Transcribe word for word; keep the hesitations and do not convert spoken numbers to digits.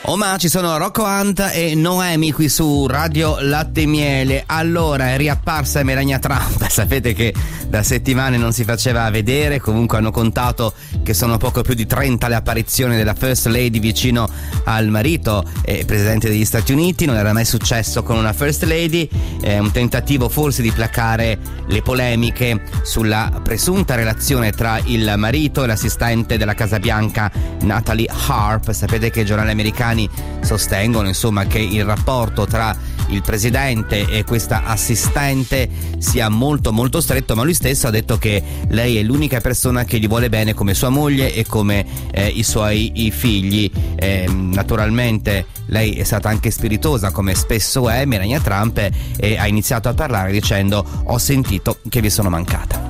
Oma, ci sono Rocco Hunt e Noemi qui su Radio Latte e Miele. Allora, è riapparsa Melania Trump. Sapete che da settimane non si faceva vedere, comunque hanno contato che sono poco più di trenta le apparizioni della First Lady vicino al marito e presidente degli Stati Uniti. Non era mai successo con una First Lady, è un tentativo forse di placare le polemiche sulla presunta relazione tra il marito e l'assistente della Casa Bianca Natalie Harp. Sapete che i giornali americani sostengono insomma che il rapporto tra il presidente e questa assistente sia molto molto stretto, ma lui stesso ha detto che lei è l'unica persona che gli vuole bene come sua moglie e come eh, i suoi i figli. Eh, naturalmente lei è stata anche spiritosa, come spesso è Melania Trump, e ha iniziato a parlare dicendo: ho sentito che vi sono mancata.